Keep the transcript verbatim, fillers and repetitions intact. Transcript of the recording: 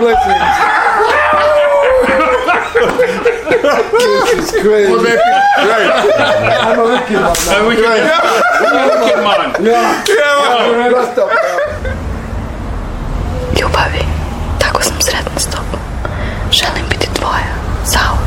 blessings. This is crazy. Right. I'm a wicked man. A wicked man. Wicked man. Yeah. Yeah, man. Rasta. Ljubavi, tako sam sretna s tobom. Želim biti tvoja, zauvek.